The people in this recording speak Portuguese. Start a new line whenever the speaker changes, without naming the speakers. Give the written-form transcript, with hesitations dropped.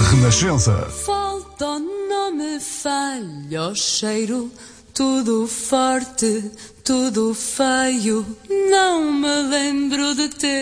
Renascença.
Falta, não me falha o cheiro, tudo forte, tudo feio, não me lembro de ter.